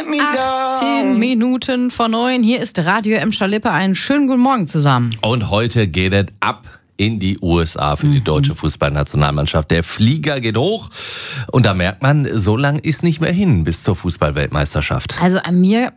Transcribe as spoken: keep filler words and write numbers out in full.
achtzehn Minuten vor neun. Hier ist Radio Emscher-Lippe. Einen schönen guten Morgen zusammen. Und heute geht es ab in die U S A für die deutsche Fußballnationalmannschaft. Der Flieger geht hoch und da merkt man, so lang ist nicht mehr hin bis zur Fußballweltmeisterschaft. Also an mir